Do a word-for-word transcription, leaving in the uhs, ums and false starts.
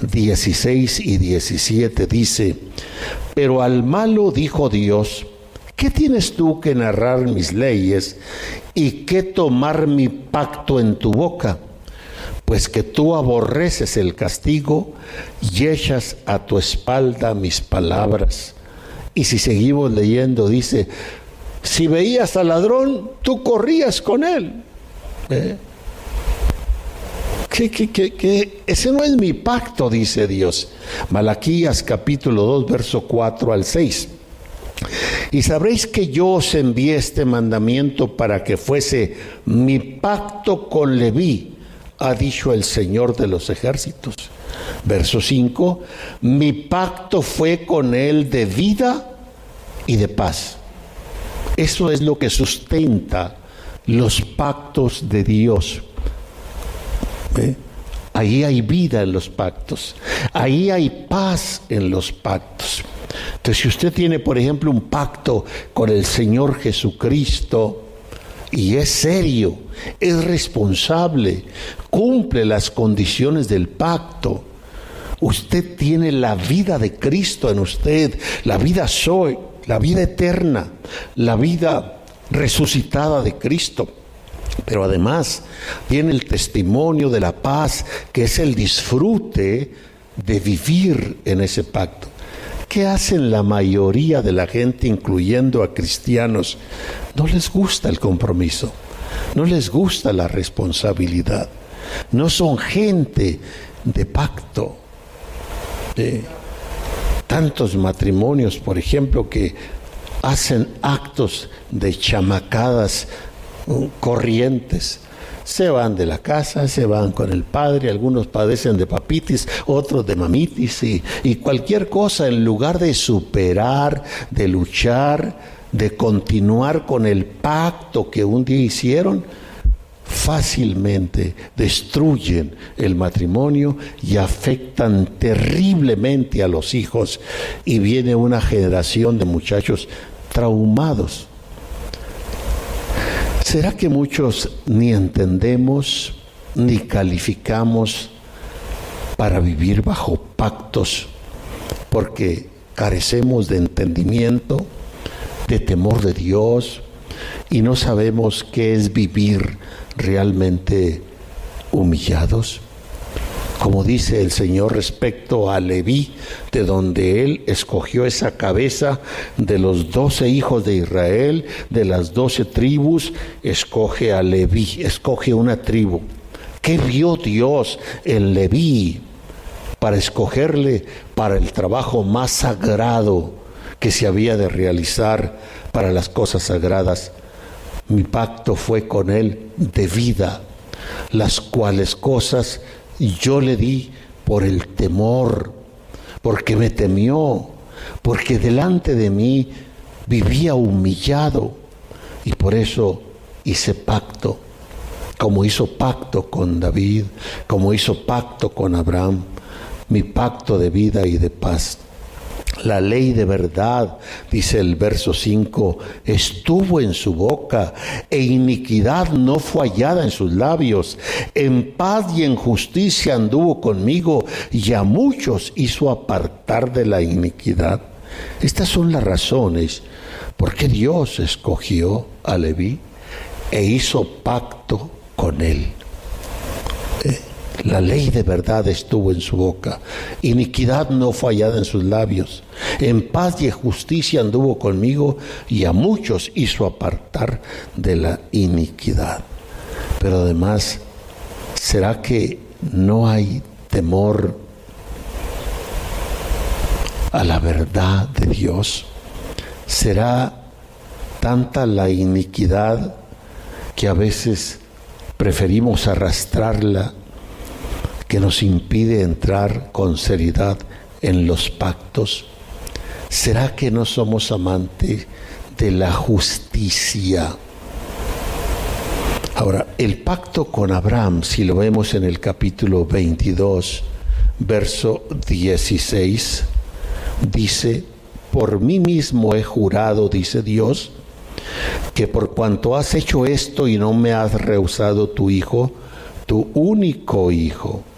dieciséis y diecisiete dice: pero al malo dijo Dios: ¿qué tienes tú que narrar mis leyes y qué tomar mi pacto en tu boca? Pues que tú aborreces el castigo y echas a tu espalda mis palabras. Y si seguimos leyendo, dice: si veías al ladrón, tú corrías con él. ¿Eh? ¿Qué, qué, qué, qué? Ese no es mi pacto, dice Dios. Malaquías capítulo dos, verso cuatro al seis. Y sabréis que yo os envié este mandamiento para que fuese mi pacto con Leví, ha dicho el Señor de los ejércitos. Verso cinco, mi pacto fue con él de vida y de paz. Eso es lo que sustenta los pactos de Dios. ¿Eh? Ahí hay vida en los pactos, ahí hay paz en los pactos. Entonces, si usted tiene, por ejemplo, un pacto con el Señor Jesucristo y es serio, es responsable, cumple las condiciones del pacto, usted tiene la vida de Cristo en usted, la vida soy, la vida eterna, la vida resucitada de Cristo. Pero además tiene el testimonio de la paz, que es el disfrute de vivir en ese pacto. ¿Qué hacen la mayoría de la gente, incluyendo a cristianos? No les gusta el compromiso, no les gusta la responsabilidad, no son gente de pacto. Eh, tantos matrimonios, por ejemplo, que hacen actos de chamacadas corrientes, se van de la casa, se van con el padre, algunos padecen de papitis, otros de mamitis y, y cualquier cosa, en lugar de superar, de luchar, de continuar con el pacto que un día hicieron, fácilmente destruyen el matrimonio y afectan terriblemente a los hijos, y viene una generación de muchachos traumados. ¿Será que muchos ni entendemos ni calificamos para vivir bajo pactos porque carecemos de entendimiento, de temor de Dios, y no sabemos qué es vivir realmente humillados? Como dice el Señor respecto a Leví, de donde Él escogió esa cabeza de los doce hijos de Israel, de las doce tribus, escoge a Leví, escoge una tribu. ¿Qué vio Dios en Leví para escogerle para el trabajo más sagrado que se había de realizar para las cosas sagradas? Mi pacto fue con él de vida, las cuales cosas yo le di por el temor, porque me temió, porque delante de mí vivía humillado, y por eso hice pacto, como hizo pacto con David, como hizo pacto con Abraham, mi pacto de vida y de paz. La ley de verdad, dice el verso cinco, estuvo en su boca, e iniquidad no fue hallada en sus labios. En paz y en justicia anduvo conmigo, y a muchos hizo apartar de la iniquidad. Estas son las razones por qué Dios escogió a Leví e hizo pacto con él. ¿Eh? La ley de verdad estuvo en su boca, iniquidad no fue hallada en sus labios. En paz y en justicia anduvo conmigo, y a muchos hizo apartar de la iniquidad. Pero además, ¿será que no hay temor a la verdad de Dios? ¿Será tanta la iniquidad que a veces preferimos arrastrarla, que nos impide entrar con seriedad en los pactos? ¿Será que no somos amantes de la justicia? Ahora, el pacto con Abraham, si lo vemos en el capítulo veintidós, verso dieciséis, dice: por mí mismo he jurado, dice Dios, que por cuanto has hecho esto y no me has rehusado tu hijo, tu único hijo,